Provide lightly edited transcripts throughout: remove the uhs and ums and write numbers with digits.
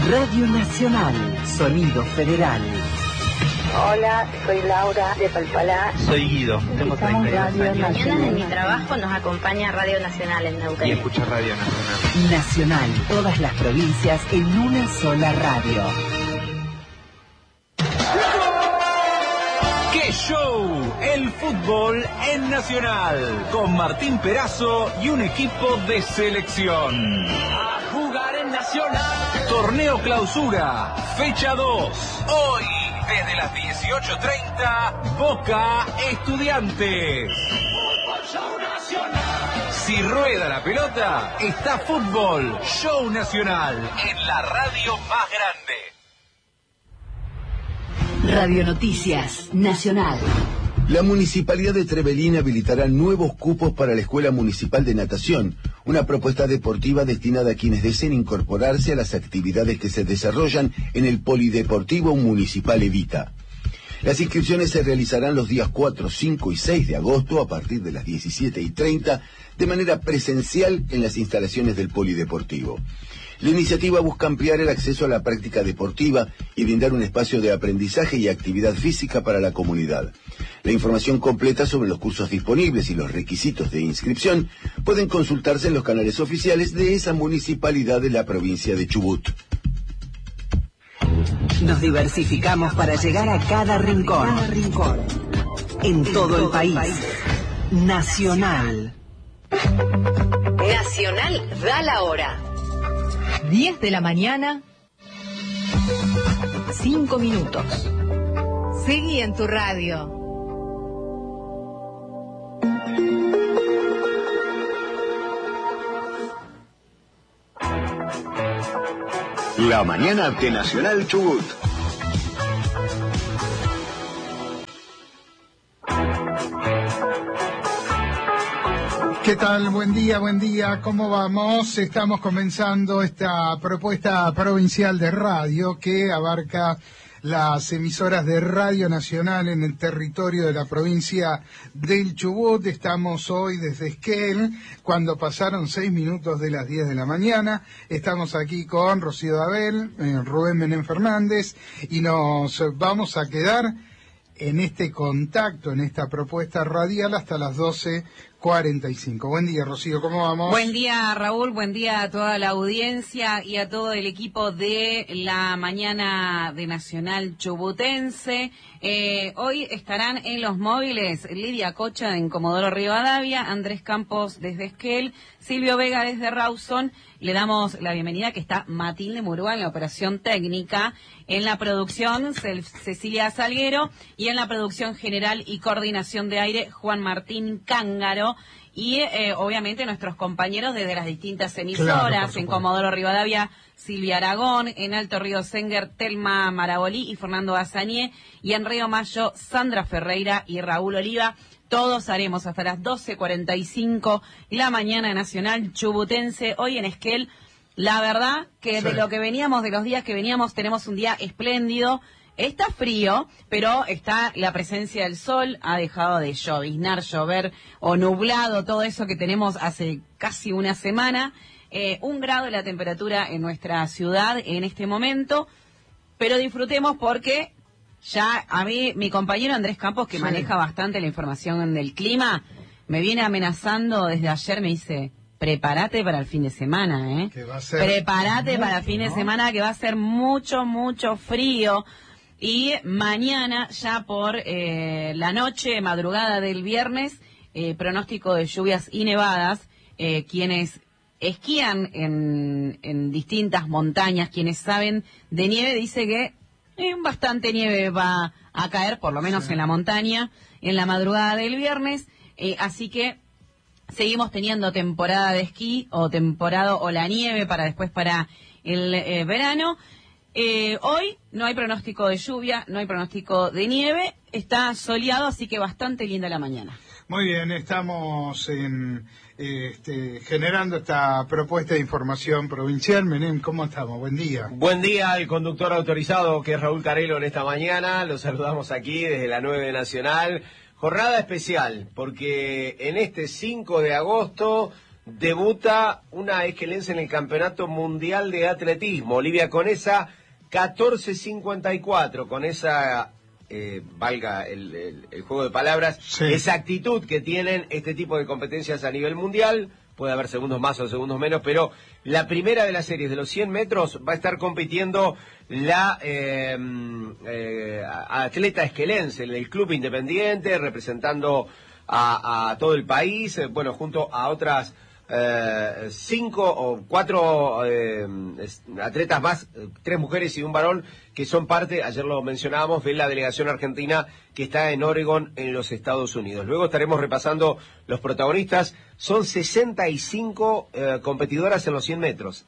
Radio Nacional, sonido federal. Hola, soy Laura de Palpalá. Soy Guido, tengo 32 años. Mañana en mi trabajo nos acompaña Radio Nacional en Neuquén. Y escucho Radio Nacional. Nacional, todas las provincias en una sola radio. ¡Qué show! El fútbol en Nacional, con Martín Perazo y un equipo de selección. A jugar en Nacional. Torneo Clausura, fecha 2. Hoy, desde las 18:30, Boca Estudiantes. Fútbol Show Nacional. Si rueda la pelota, está Fútbol Show Nacional, en la radio más grande. Radio Noticias Nacional. La Municipalidad de Trevelin habilitará nuevos cupos para la Escuela Municipal de Natación, una propuesta deportiva destinada a quienes deseen incorporarse a las actividades que se desarrollan en el Polideportivo Municipal Evita. Las inscripciones se realizarán los días 4, 5 y 6 de agosto a partir de las 17:30 de manera presencial en las instalaciones del Polideportivo. La iniciativa busca ampliar el acceso a la práctica deportiva y brindar un espacio de aprendizaje y actividad física para la comunidad. La información completa sobre los cursos disponibles y los requisitos de inscripción pueden consultarse en los canales oficiales de esa municipalidad de la provincia de Chubut. Nos diversificamos para llegar a cada rincón. En todo el país. Nacional. Nacional da la hora. 10 de la mañana, 5 minutos. Seguí en tu radio. La mañana de Nacional Chubut. ¿Qué tal? Buen día, ¿cómo vamos? Estamos comenzando esta propuesta provincial de radio que abarca las emisoras de Radio Nacional en el territorio de la provincia del Chubut. Estamos hoy desde Esquel, cuando pasaron 6 minutos de las 10 de la mañana. Estamos aquí con Rocío Dabel, Rubén Menem Fernández, y nos vamos a quedar en este contacto, en esta propuesta radial hasta las 12:45. Buen día, Rocío, ¿cómo vamos? Buen día, Raúl, buen día a toda la audiencia y a todo el equipo de la mañana de Nacional Chubutense. Hoy estarán en los móviles Lidia Cocha en Comodoro Rivadavia, Andrés Campos desde Esquel, Silvio Vega desde Rawson. Le damos la bienvenida, que está Matilde Murúa en la operación técnica, en la producción Cecilia Salguero y en la producción general y coordinación de aire Juan Martín Cángaro. Y obviamente nuestros compañeros desde las distintas emisoras, claro, en Comodoro Rivadavia, Silvia Aragón, en Alto Río Senguer, Telma Marabolí y Fernando Azañé, y en Río Mayo, Sandra Ferreira y Raúl Oliva. Todos haremos hasta las 12:45 la mañana nacional chubutense. Hoy en Esquel, la verdad que sí, de lo que veníamos, de los días que veníamos, tenemos un día espléndido. Está frío, pero está la presencia del sol, ha dejado de lloviznar, llover o nublado, todo eso que tenemos hace casi una semana. 1 grado la temperatura en nuestra ciudad en este momento, pero disfrutemos porque ya a mí, mi compañero Andrés Campos, que maneja bastante la información del clima, me viene amenazando desde ayer, me dice: prepárate para el fin de semana, ¿eh? Prepárate para el fin de semana, que va a ser mucho frío. Y mañana, ya por la noche, madrugada del viernes, pronóstico de lluvias y nevadas. Quienes esquían en distintas montañas, quienes saben de nieve, dice que bastante nieve va a caer, por lo menos en la montaña, en la madrugada del viernes. Así que seguimos teniendo temporada de esquí o la nieve para después, para el verano. Hoy no hay pronóstico de lluvia, no hay pronóstico de nieve, está soleado, así que bastante linda la mañana. Muy bien, estamos generando esta propuesta de información provincial. Menem, ¿cómo estamos? Buen día. Buen día, el conductor autorizado, que es Raúl Carelo, en esta mañana. Los saludamos aquí desde la 9 Nacional. Jornada especial, porque en este 5 de agosto debuta una esquelense en el Campeonato Mundial de Atletismo. Olivia Conesa, 14.54, con esa, valga el juego de palabras, sí, esa actitud que tienen este tipo de competencias a nivel mundial. Puede haber segundos más o segundos menos, pero la primera de las series de los 100 metros va a estar compitiendo la atleta esquelense, el Club Independiente, representando a todo el país, bueno, junto a otras 5 o 4 atletas más, 3 mujeres y un varón, que son parte, ayer lo mencionábamos, de la delegación argentina que está en Oregon, en los Estados Unidos. Luego estaremos repasando los protagonistas. Son 65 competidoras en los 100 metros,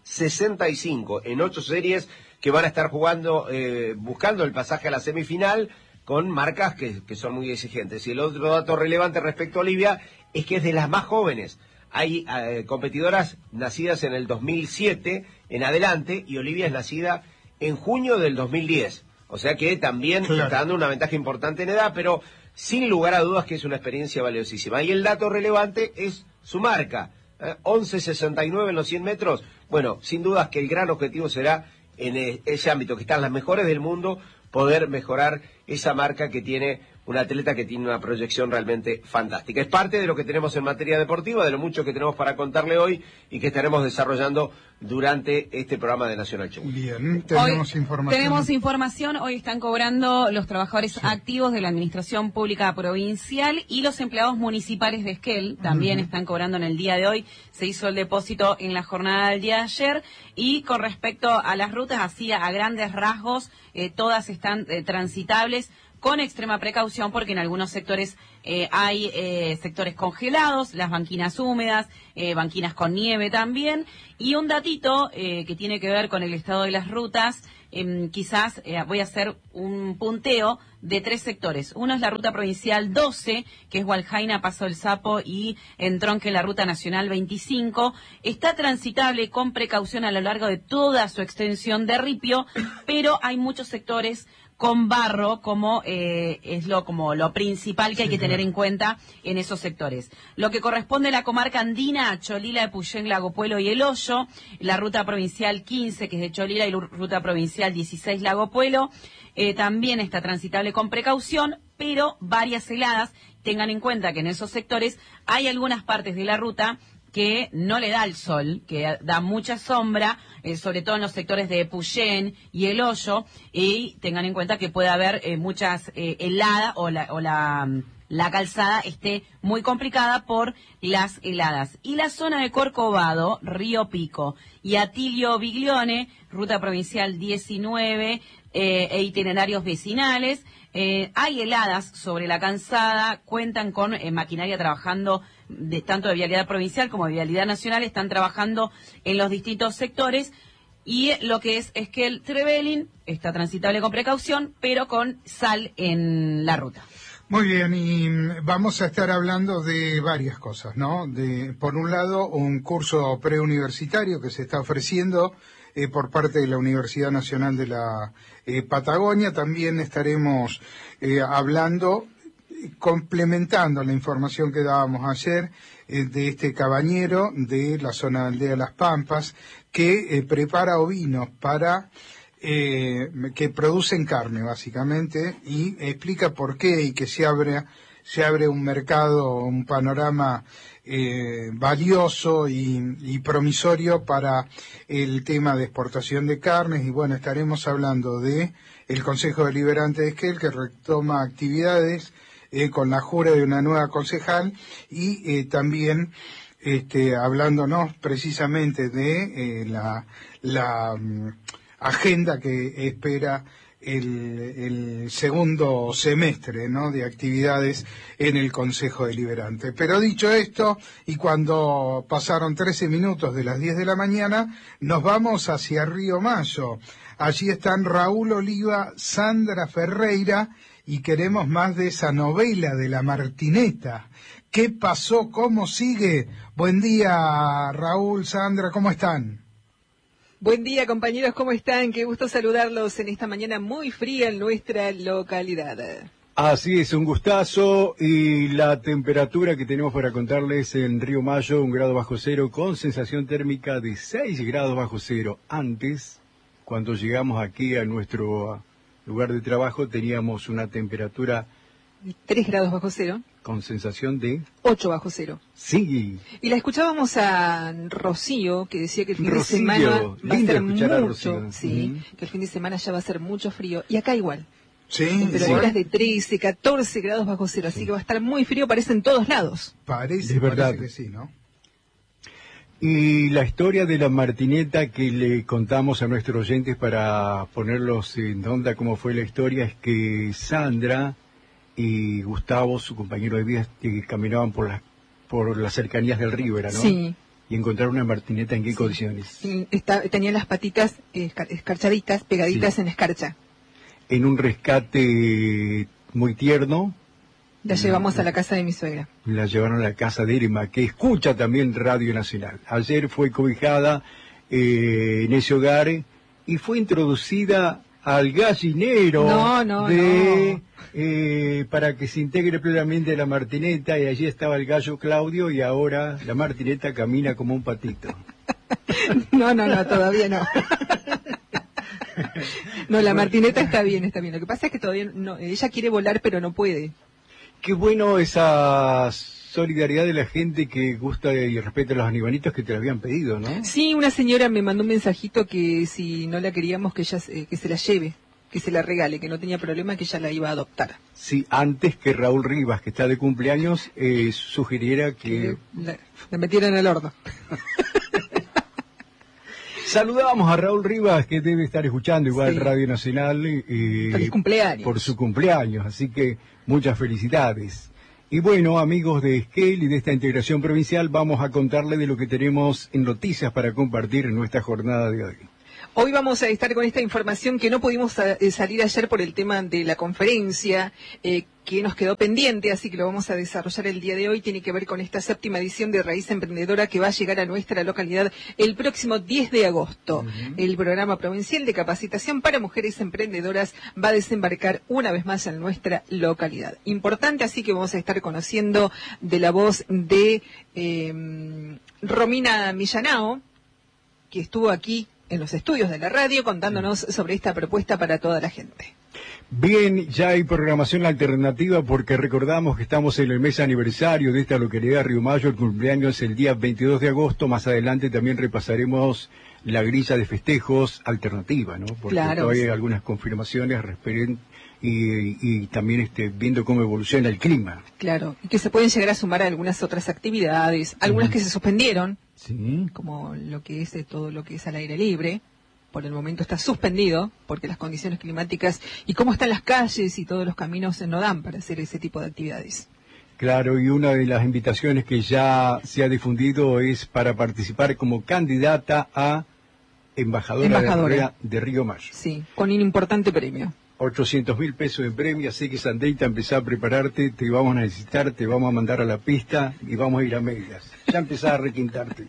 65 en 8 series que van a estar jugando, buscando el pasaje a la semifinal, con marcas que son muy exigentes. Y el otro dato relevante respecto a Olivia es que es de las más jóvenes. Hay competidoras nacidas en el 2007 en adelante, y Olivia es nacida en junio del 2010. O sea que también está dando una ventaja importante en edad, pero sin lugar a dudas que es una experiencia valiosísima. Y el dato relevante es su marca, 11.69 en los 100 metros. Bueno, sin dudas que el gran objetivo será, en ese ámbito que están las mejores del mundo, poder mejorar esa marca que tiene un atleta que tiene una proyección realmente fantástica. Es parte de lo que tenemos en materia deportiva, de lo mucho que tenemos para contarle hoy y que estaremos desarrollando durante este programa de Nacional Show. Bien, tenemos información. Tenemos información. Hoy están cobrando los trabajadores activos de la Administración Pública Provincial y los empleados municipales de Esquel. También están cobrando en el día de hoy. Se hizo el depósito en la jornada del día de ayer. Y con respecto a las rutas, así a grandes rasgos, todas están transitables, con extrema precaución, porque en algunos sectores hay sectores congelados, las banquinas húmedas, banquinas con nieve también. Y un datito que tiene que ver con el estado de las rutas, quizás voy a hacer un punteo de 3 sectores. Uno es la ruta provincial 12, que es Hualjaina, Paso del Sapo y entronque la ruta nacional 25. Está transitable con precaución a lo largo de toda su extensión de ripio, pero hay muchos sectores con barro, como es lo principal que hay que tener en cuenta en esos sectores. Lo que corresponde a la comarca andina, Cholila, Epuyén, Lago Puelo y El Hoyo, la ruta provincial 15, que es de Cholila, y la ruta provincial 16, Lago Puelo, también está transitable con precaución, pero varias heladas. Tengan en cuenta que en esos sectores hay algunas partes de la ruta que no le da el sol, que da mucha sombra, sobre todo en los sectores de Epuyén y El Hoyo, y tengan en cuenta que puede haber muchas heladas o la calzada esté muy complicada por las heladas. Y la zona de Corcovado, Río Pico y Atilio Biglione, ruta provincial 19 e itinerarios vecinales, hay heladas sobre la calzada, cuentan con maquinaria trabajando tanto de vialidad provincial como de vialidad nacional, están trabajando en los distintos sectores, y lo que es que el Trevelin está transitable con precaución, pero con sal en la ruta. Muy bien, y vamos a estar hablando de varias cosas, ¿no? Por un lado, un curso preuniversitario que se está ofreciendo por parte de la Universidad Nacional de la Patagonia. También estaremos hablando, complementando la información que dábamos ayer, de este cabañero de la zona de Aldea Las Pampas, que prepara ovinos para que producen carne, básicamente, y explica por qué, y que se abre un mercado, un panorama valioso y promisorio para el tema de exportación de carnes. Y bueno, estaremos hablando de el Consejo Deliberante de Esquel, que retoma actividades con la jura de una nueva concejal, y también hablándonos precisamente de la agenda que espera el segundo semestre, ¿no?, de actividades en el Consejo Deliberante. Pero dicho esto, y cuando pasaron 13 minutos de las 10 de la mañana, nos vamos hacia Río Mayo. Allí están Raúl Oliva, Sandra Ferreira, y queremos más de esa novela de la Martineta. ¿Qué pasó? ¿Cómo sigue? Buen día, Raúl, Sandra, ¿cómo están? Buen día, compañeros, ¿cómo están? Qué gusto saludarlos en esta mañana muy fría en nuestra localidad. Así es, un gustazo, y la temperatura que tenemos para contarles en Río Mayo, 1 grado bajo cero, con sensación térmica de 6 grados bajo cero. Antes, cuando llegamos aquí a nuestro lugar de trabajo, teníamos una temperatura 3 grados bajo cero. Con sensación de 8 bajo cero. Sí. Y la escuchábamos a Rocío, que decía que el fin Rocío, de semana va a ser mucho, Rocío. Sí, que el fin de semana ya va a ser mucho frío. Y acá igual. Sí, temperaturas de 13, 14 grados bajo cero, así que va a estar muy frío, parece en todos lados. Parece que sí, ¿no? Y la historia de la martineta que le contamos a nuestros oyentes para ponerlos en onda cómo fue la historia, es que Sandra y Gustavo, su compañero de vida, caminaban por las cercanías del río, ¿no? Sí. Y encontraron una martineta. ¿En qué condiciones? Tenía las patitas escarchaditas, pegaditas en escarcha. En un rescate muy tierno. La llevamos a la casa de mi suegra. La llevaron a la casa de Irma, que escucha también Radio Nacional. Ayer fue cobijada en ese hogar y fue introducida al gallinero para que se integre plenamente la martineta, y allí estaba el gallo Claudio, y ahora la martineta camina como un patito. No, todavía no. No, la martineta está bien. Lo que pasa es que todavía no, ella quiere volar, pero no puede. Qué bueno esa solidaridad de la gente que gusta y respeta a los animalitos que te lo habían pedido, ¿no? Sí, una señora me mandó un mensajito que si no la queríamos, que ella que se la lleve, que se la regale, que no tenía problema, que ella la iba a adoptar. Sí, antes que Raúl Rivas, que está de cumpleaños, sugiriera que la metieran al horno. Saludamos a Raúl Rivas, que debe estar escuchando igual Radio Nacional. Feliz cumpleaños. Por su cumpleaños, así que muchas felicidades. Y bueno, amigos de Esquel y de esta integración provincial, vamos a contarle de lo que tenemos en noticias para compartir en nuestra jornada de hoy. Hoy vamos a estar con esta información que no pudimos salir ayer por el tema de la conferencia, que nos quedó pendiente, así que lo vamos a desarrollar el día de hoy. Tiene que ver con esta 7ª edición de Raíz Emprendedora, que va a llegar a nuestra localidad el próximo 10 de agosto. El programa provincial de capacitación para mujeres emprendedoras va a desembarcar una vez más en nuestra localidad. Importante, así que vamos a estar conociendo de la voz de Romina Millanao, que estuvo aquí en los estudios de la radio contándonos sobre esta propuesta para toda la gente. Bien, ya hay programación alternativa porque recordamos que estamos en el mes aniversario de esta localidad Río Mayo. El cumpleaños es el día 22 de agosto. Más adelante también repasaremos la grilla de festejos alternativa, ¿no? Porque todavía hay algunas confirmaciones y también viendo cómo evoluciona el clima. Claro, y que se pueden llegar a sumar a algunas otras actividades, algunas que se suspendieron, como lo que es todo lo que es al aire libre. Por el momento está suspendido porque las condiciones climáticas y cómo están las calles y todos los caminos no dan para hacer ese tipo de actividades. Claro, y una de las invitaciones que ya se ha difundido es para participar como candidata a embajadora. De Río Mayo. Sí, con un importante premio. 800.000 pesos de premio, así que Sandrita, empezá a prepararte, te vamos a necesitar, te vamos a mandar a la pista y vamos a ir a medias. Ya empezá a requintarte.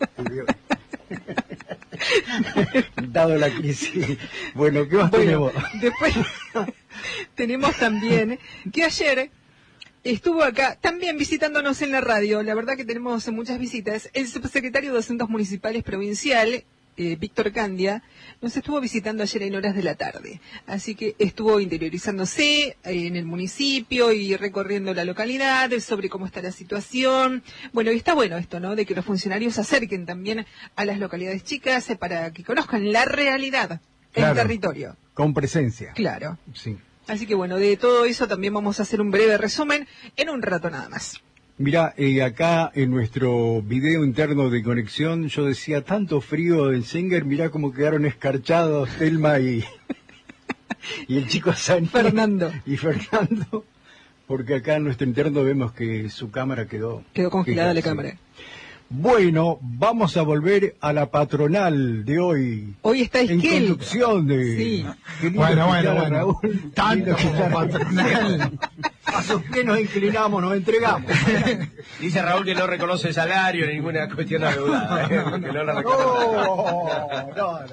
Dado la crisis. Bueno, ¿qué más tenemos? Después tenemos también que ayer estuvo acá también visitándonos en la radio. La verdad que tenemos muchas visitas. El subsecretario de Asuntos Municipales Provincial, Víctor Candia, nos estuvo visitando ayer en horas de la tarde. Así que estuvo interiorizándose en el municipio y recorriendo la localidad sobre cómo está la situación. Bueno, y está bueno esto, ¿no? De que los funcionarios se acerquen también a las localidades chicas para que conozcan la realidad del territorio. Con presencia. Claro. Sí. Así que bueno, de todo eso también vamos a hacer un breve resumen en un rato nada más. Mira, acá en nuestro video interno de conexión yo decía, tanto frío en Singer, mirá cómo quedaron escarchados Telma y el chico Asani. Fernando. Y Fernando, porque acá en nuestro interno vemos que su cámara quedó congelada la cámara. Bueno, vamos a volver a la patronal de hoy. Hoy está Esquel. En conducción de... Sí. Bueno. Raúl, tanto como patronal. A sus pies nos inclinamos, nos entregamos. Dice Raúl que no reconoce el salario, ninguna cuestión adeudada. Que no la reconoce. No.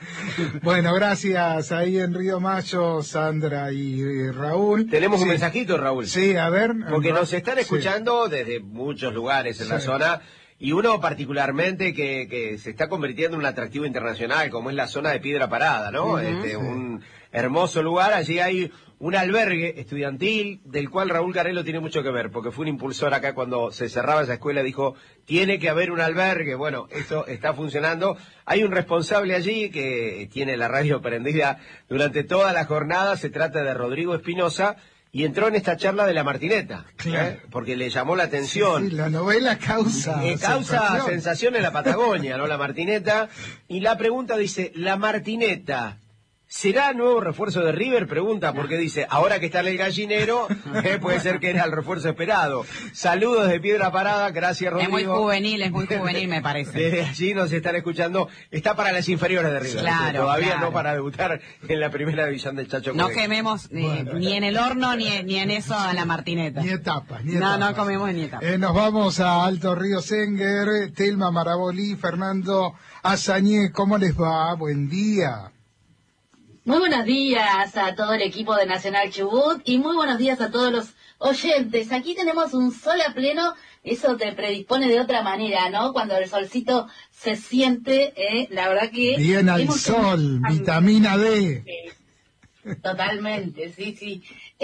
Bueno, gracias ahí en Río Mayo, Sandra y Raúl. Tenemos un mensajito, Raúl. Sí, a ver. Porque nos están escuchando desde muchos lugares en la zona, y uno particularmente que se está convirtiendo en un atractivo internacional, como es la zona de Piedra Parada, ¿no? Un hermoso lugar. Allí hay un albergue estudiantil del cual Raúl Carrello tiene mucho que ver, porque fue un impulsor acá cuando se cerraba esa escuela, dijo, tiene que haber un albergue. Bueno, eso está funcionando. Hay un responsable allí que tiene la radio prendida durante toda la jornada, se trata de Rodrigo Espinosa, y entró en esta charla de la Martineta, porque le llamó la atención. Sí, la novela causa sensación en la Patagonia, ¿no? La Martineta. Y la pregunta dice, ¿la Martineta será nuevo refuerzo de River? Pregunta, porque dice, ahora que está en el gallinero, puede ser que era el refuerzo esperado. Saludos de Piedra Parada, gracias Rodrigo. Es muy juvenil me parece. Desde allí nos están escuchando. Está para las inferiores de River. Claro, todavía no para debutar en la primera división del Chacho. No quememos ni en el horno ni en eso a la Martineta. Ni etapas. No comemos ni etapas. Nos vamos a Alto Río Senguer, Telma Marabolí, Fernando Azañé, ¿cómo les va? Buen día. Muy buenos días a todo el equipo de Nacional Chubut y muy buenos días a todos los oyentes. Aquí tenemos un sol a pleno, eso te predispone de otra manera, ¿no? Cuando el solcito se siente, la verdad que... Bien al sol, vitamina D. Totalmente, sí.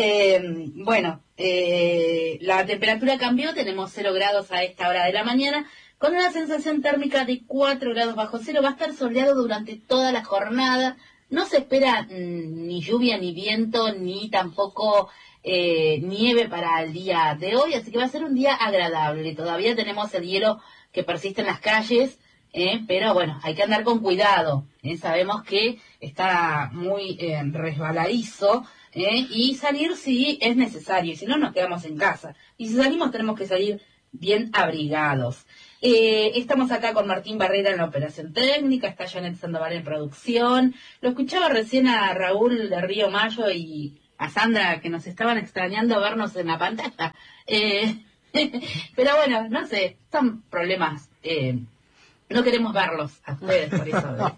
La temperatura cambió, tenemos 0 grados a esta hora de la mañana, con una sensación térmica de 4 grados bajo cero. Va a estar soleado durante toda la jornada. No se espera ni lluvia, ni viento, ni tampoco nieve para el día de hoy, así que va a ser un día agradable. Todavía tenemos el hielo que persiste en las calles, pero bueno, hay que andar con cuidado. Sabemos que está muy resbaladizo, y salir si es necesario, y si no nos quedamos en casa. Y si salimos tenemos que salir bien abrigados. Estamos acá con Martín Barrera en la operación técnica, está Janet Sandoval en producción. Lo escuchaba recién a Raúl de Río Mayo y a Sandra, que nos estaban extrañando vernos en la pantalla. Pero bueno, no sé, son problemas. No queremos verlos a ustedes, por eso.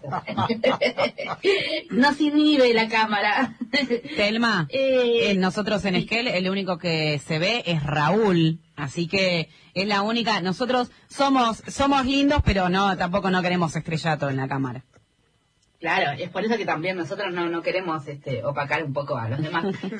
Nos inhibe la cámara. Telma, nosotros en Esquel el único que se ve es Raúl, así que es la única. Nosotros somos lindos, pero tampoco no queremos estrellato en la cámara. Claro, es por eso que también nosotros no queremos opacar un poco a los demás.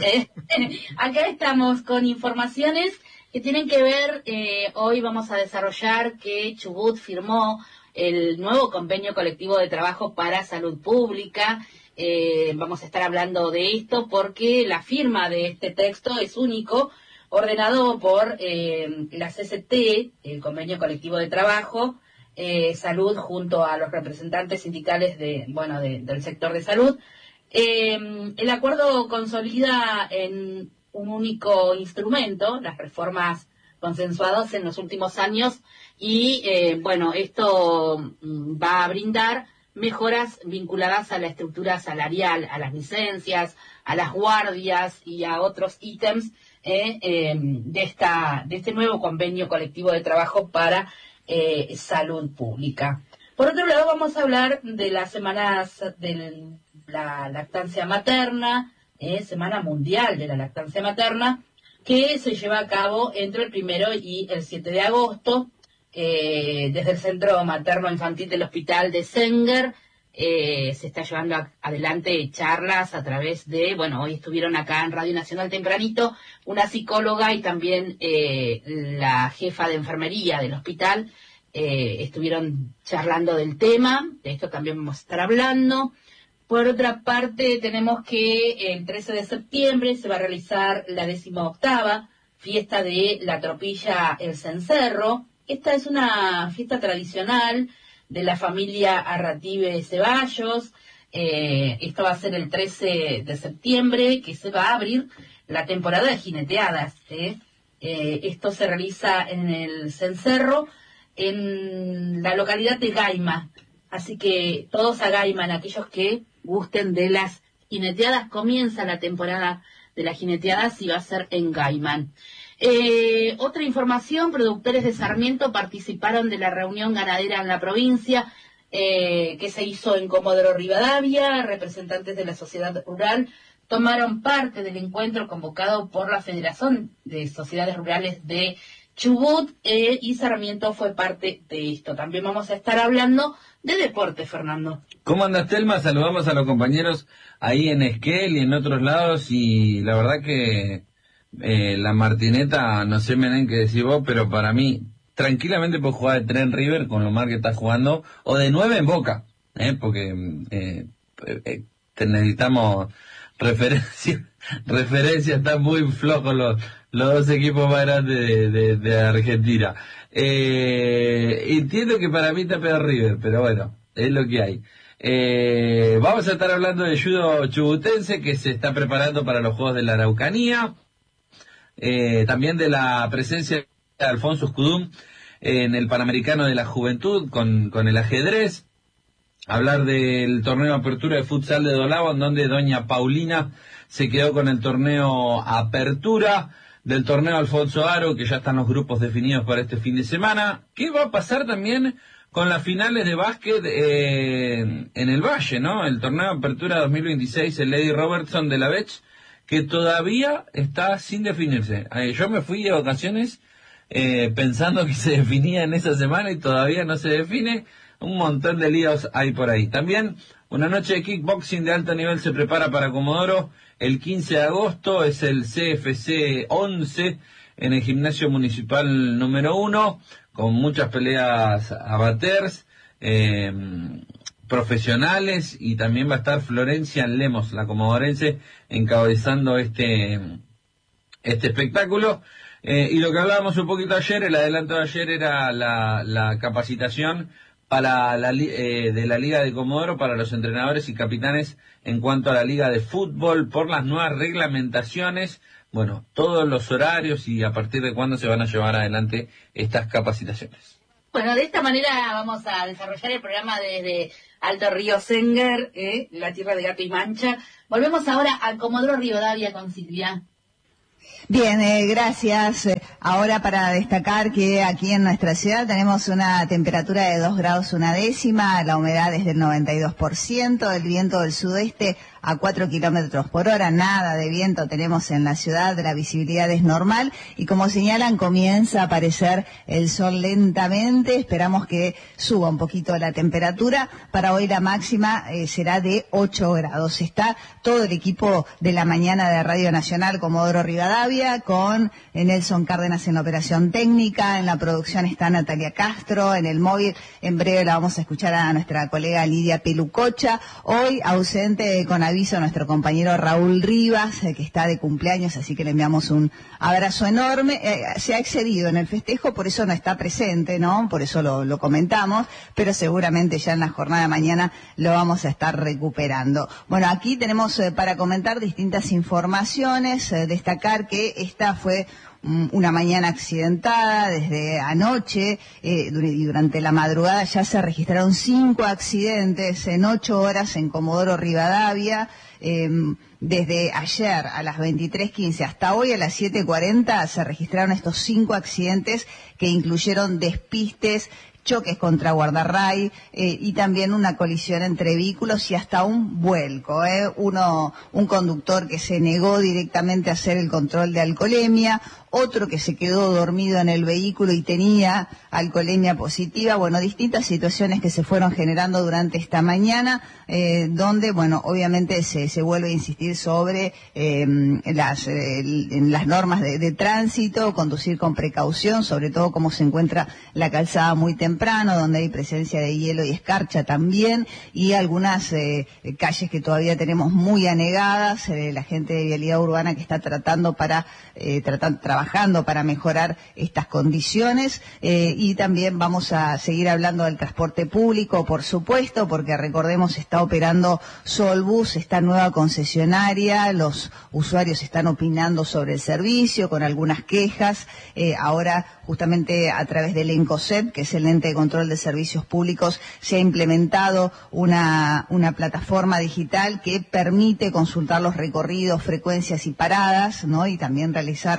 Acá estamos con informaciones que tienen que ver, hoy vamos a desarrollar que Chubut firmó el nuevo convenio colectivo de trabajo para salud pública. Vamos a estar hablando de esto porque la firma de este texto es único, ordenado por la CCT, el convenio colectivo de trabajo, salud, junto a los representantes sindicales del sector de salud. El acuerdo consolida en un único instrumento las reformas consensuadas en los últimos años y esto va a brindar mejoras vinculadas a la estructura salarial, a las licencias, a las guardias y a otros ítems de este nuevo convenio colectivo de trabajo para salud pública. Por otro lado, vamos a hablar de las semanas de la lactancia materna, Semana Mundial de la Lactancia Materna, que se lleva a cabo entre el 1 y el 7 de agosto, desde el Centro Materno Infantil del Hospital de Senguer. Se está llevando adelante charlas a través de, hoy estuvieron acá en Radio Nacional tempranito, una psicóloga y también la jefa de enfermería del hospital, estuvieron charlando del tema, de esto también vamos a estar hablando. Por otra parte, tenemos que el 13 de septiembre se va a realizar la 18ª fiesta de la tropilla El Cencerro. Esta es una fiesta tradicional de la familia Arratibe Ceballos. Esto va a ser el 13 de septiembre, que se va a abrir la temporada de jineteadas. Esto se realiza en el Cencerro, en la localidad de Gaima. Así que todos a Gaiman, aquellos que gusten de las jineteadas, comienza la temporada de las jineteadas y va a ser en Gaiman. Otra información, productores de Sarmiento participaron de la reunión ganadera en la provincia. que se hizo en Comodoro Rivadavia. Representantes de la sociedad rural tomaron parte del encuentro convocado por la Federación de Sociedades Rurales de Chubut, y Sarmiento fue parte de esto. También vamos a estar hablando de deporte, Fernando. ¿Cómo andas, Telma? Saludamos a los compañeros ahí en Esquel y en otros lados, y la verdad que la Martineta, no sé, Menem, qué decís vos, pero para mí tranquilamente puedo jugar de 3 en River con lo mal que está jugando, o de 9 en Boca, porque necesitamos referencia, están muy flojos los dos equipos más grandes de Argentina. Entiendo que para mí está peor River, pero bueno, es lo que hay. Vamos a estar hablando de judo chubutense, que se está preparando para los Juegos de la Araucanía, también de la presencia de Alfonso Escudún en el Panamericano de la Juventud con el ajedrez, hablar del torneo de apertura de futsal de Dolabo, en donde doña Paulina se quedó con el torneo apertura, del torneo Alfonso Aro, que ya están los grupos definidos para este fin de semana. ¿Qué va a pasar también con las finales de básquet en el Valle, ¿no? El torneo de apertura 2026, el Lady Robertson de la Bech, que todavía está sin definirse. Yo me fui de vacaciones pensando que se definía en esa semana y todavía no se define. Un montón de líos hay por ahí. También una noche de kickboxing de alto nivel se prepara para Comodoro. El 15 de agosto es el CFC 11 en el Gimnasio Municipal número 1, con muchas peleas amateurs, profesionales, y también va a estar Florencia Lemos, la comodorense, encabezando este espectáculo. Y lo que hablábamos un poquito ayer, el adelanto de ayer, era la capacitación para de la Liga de Comodoro para los entrenadores y capitanes en cuanto a la Liga de Fútbol, por las nuevas reglamentaciones, bueno, todos los horarios y a partir de cuándo se van a llevar adelante estas capacitaciones. Bueno, de esta manera vamos a desarrollar el programa desde Alto Río Senger, la tierra de Gato y Mancha. Volvemos ahora a Comodoro Rivadavia con Silvia. Bien, gracias. Ahora para destacar que aquí en nuestra ciudad tenemos una temperatura de 2 grados 1/10, la humedad es del 92%, el viento del sudeste a 4 kilómetros por hora, nada de viento tenemos en la ciudad, la visibilidad es normal y como señalan comienza a aparecer el sol lentamente, esperamos que suba un poquito la temperatura, para hoy la máxima será de 8 grados. Está todo el equipo de la mañana de Radio Nacional Comodoro Rivadavia con Nelson Cárdenas en la operación técnica, en la producción está Natalia Castro, en el móvil en breve la vamos a escuchar a nuestra colega Lidia Pelucocha, hoy ausente con aviso nuestro compañero Raúl Rivas, que está de cumpleaños, así que le enviamos un abrazo enorme. Se ha excedido en el festejo, por eso no está presente, ¿no? Por eso lo comentamos, pero seguramente ya en la jornada de mañana lo vamos a estar recuperando. Bueno, aquí tenemos para comentar distintas informaciones, destacar que esta fue una mañana accidentada desde anoche y durante la madrugada ya se registraron 5 accidentes en 8 horas en Comodoro Rivadavia. Desde ayer a las 23:15 hasta hoy a las 7:40 se registraron estos 5 accidentes que incluyeron despistes, choques contra guardarray y también una colisión entre vehículos y hasta un vuelco. Un conductor que se negó directamente a hacer el control de alcoholemia, otro que se quedó dormido en el vehículo y tenía alcoholemia positiva. Bueno, distintas situaciones que se fueron generando durante esta mañana, donde, bueno, obviamente se vuelve a insistir sobre las normas de tránsito, conducir con precaución, sobre todo cómo se encuentra la calzada muy temprano, donde hay presencia de hielo y escarcha también, y algunas calles que todavía tenemos muy anegadas, la gente de Vialidad Urbana que está trabajando para mejorar estas condiciones, y también vamos a seguir hablando del transporte público, por supuesto, porque recordemos está operando Solbus, esta nueva concesionaria, los usuarios están opinando sobre el servicio con algunas quejas, ahora justamente a través del ENCOSEP, que es el ente de control de servicios públicos, se ha implementado una plataforma digital que permite consultar los recorridos, frecuencias y paradas, ¿no? Y también realizar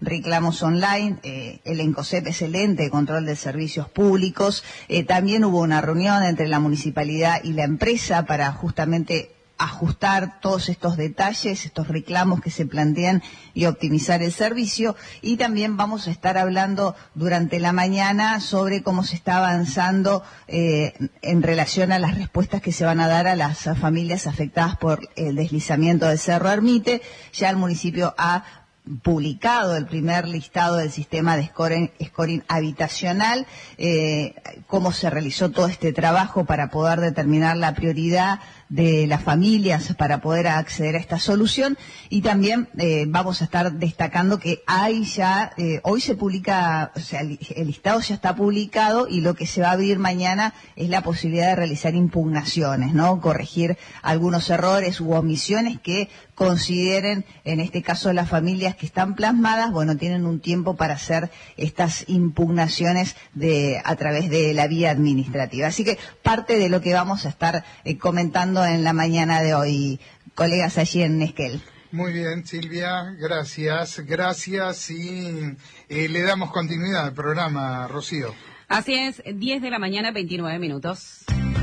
reclamos online. El ENCOSEP es el ente de control de servicios públicos. También hubo una reunión entre la municipalidad y la empresa para justamente ajustar todos estos detalles, estos reclamos que se plantean y optimizar el servicio. Y también vamos a estar hablando durante la mañana sobre cómo se está avanzando en relación a las respuestas que se van a dar a las familias afectadas por el deslizamiento del Cerro Ermite. Ya el municipio ha publicado el primer listado del sistema de scoring habitacional, cómo se realizó todo este trabajo para poder determinar la prioridad de las familias para poder acceder a esta solución. Y también vamos a estar destacando que hay ya, hoy se publica, o sea, el listado ya está publicado, y lo que se va a abrir mañana es la posibilidad de realizar impugnaciones, ¿no? Corregir algunos errores u omisiones que consideren, en este caso las familias que están plasmadas, bueno, tienen un tiempo para hacer estas impugnaciones a través de la vía administrativa. Así que parte de lo que vamos a estar comentando en la mañana de hoy, colegas allí en Esquel. Muy bien, Silvia, gracias, y le damos continuidad al programa, Rocío. Así es, 10 de la mañana, 29 minutos.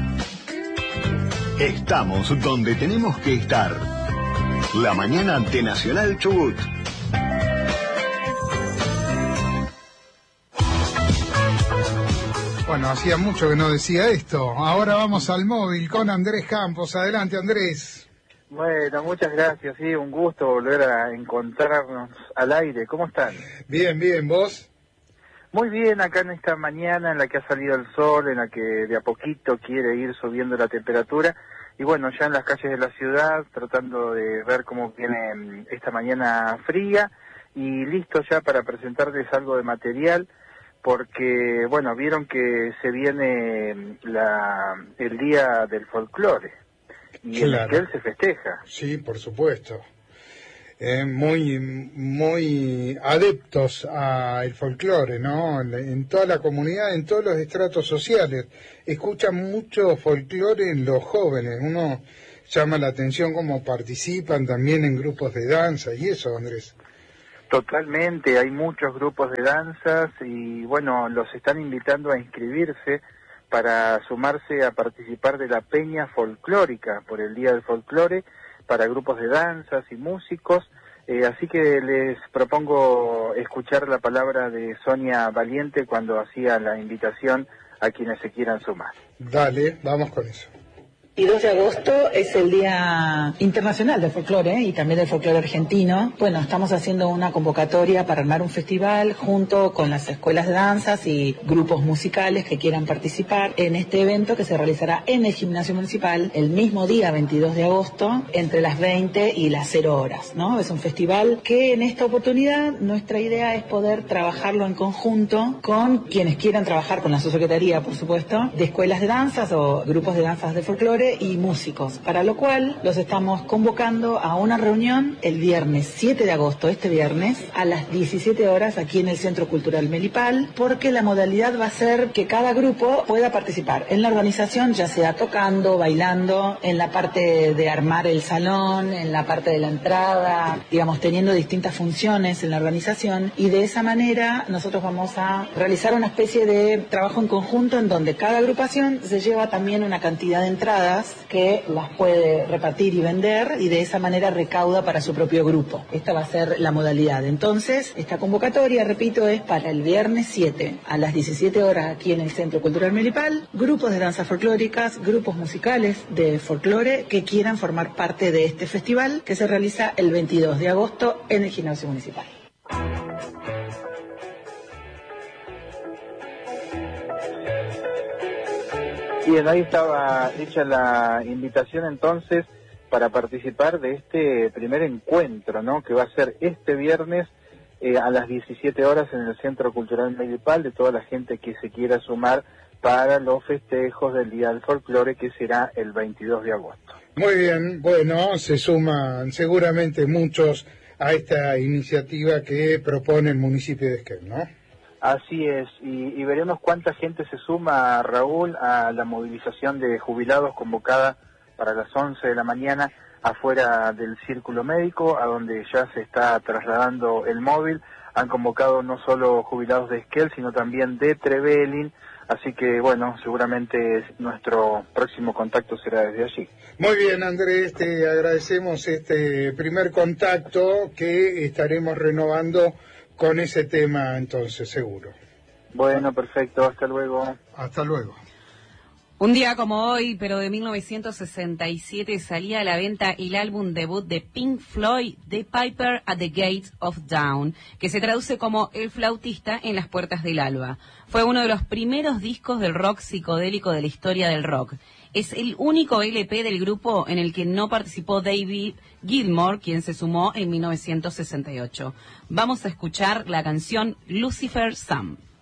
Estamos donde tenemos que estar. La mañana de Nacional Chubut. Bueno, hacía mucho que no decía esto. Ahora vamos al móvil con Andrés Campos. Adelante, Andrés. Bueno, muchas gracias. Sí, un gusto volver a encontrarnos al aire. ¿Cómo están? Bien, bien. ¿Vos? Muy bien, acá en esta mañana en la que ha salido el sol, en la que de a poquito quiere ir subiendo la temperatura. Y bueno, ya en las calles de la ciudad, tratando de ver cómo viene esta mañana fría, y listo ya para presentarles algo de material, porque, bueno, vieron que se viene el Día del Folclore, y claro, en Esquel se festeja. Sí, por supuesto. Muy adeptos al folclore, ¿no? En toda la comunidad, en todos los estratos sociales. Escuchan mucho folclore en los jóvenes. Uno llama la atención cómo participan también en grupos de danza y eso, Andrés. Totalmente, hay muchos grupos de danzas y, bueno, los están invitando a inscribirse para sumarse a participar de la Peña Folclórica por el Día del Folclore, para grupos de danzas y músicos, así que les propongo escuchar la palabra de Sonia Valiente cuando hacía la invitación a quienes se quieran sumar. Dale, vamos con eso. Y 2 de agosto es el Día Internacional del Folclore y también del folclore argentino. Bueno, estamos haciendo una convocatoria para armar un festival junto con las escuelas de danzas y grupos musicales que quieran participar en este evento que se realizará en el Gimnasio Municipal el mismo día, 22 de agosto, entre las 20 y las 0 horas, ¿no? Es un festival que en esta oportunidad nuestra idea es poder trabajarlo en conjunto con quienes quieran trabajar con la subsecretaría, por supuesto, de escuelas de danzas o grupos de danzas de folclore y músicos, para lo cual los estamos convocando a una reunión el viernes 7 de agosto, este viernes, a las 17 horas aquí en el Centro Cultural Melipal, porque la modalidad va a ser que cada grupo pueda participar en la organización, ya sea tocando, bailando, en la parte de armar el salón, en la parte de la entrada, digamos, teniendo distintas funciones en la organización, y de esa manera nosotros vamos a realizar una especie de trabajo en conjunto en donde cada agrupación se lleva también una cantidad de entradas que las puede repartir y vender, y de esa manera recauda para su propio grupo. Esta va a ser la modalidad. Entonces, esta convocatoria, repito, es para el viernes 7 a las 17 horas aquí en el Centro Cultural Melipal, grupos de danzas folclóricas, grupos musicales de folclore que quieran formar parte de este festival que se realiza el 22 de agosto en el Gimnasio Municipal. Bien, ahí estaba hecha la invitación entonces para participar de este primer encuentro, ¿no? Que va a ser este viernes a las 17 horas en el Centro Cultural Melipal, de toda la gente que se quiera sumar para los festejos del Día del Folclore, que será el 22 de agosto. Muy bien, bueno, se suman seguramente muchos a esta iniciativa que propone el municipio de Esquel, ¿no? Así es, y veremos cuánta gente se suma, Raúl, a la movilización de jubilados convocada para las 11 de la mañana afuera del Círculo Médico, a donde ya se está trasladando el móvil. han convocado no solo jubilados de Esquel, sino también de Trevelin. Así que, bueno, seguramente nuestro próximo contacto será desde allí. Muy bien, Andrés, te agradecemos este primer contacto que estaremos renovando con ese tema, entonces, seguro. Bueno, perfecto, hasta luego. Hasta luego. Un día como hoy, pero de 1967, salía a la venta el álbum debut de Pink Floyd, The Piper at the Gates of Dawn, que se traduce como El flautista en las puertas del alba. Fue uno de los primeros discos del rock psicodélico de la historia del rock. Es el único LP del grupo en el que no participó David Gilmour, quien se sumó en 1968. Vamos a escuchar la canción Lucifer Sam.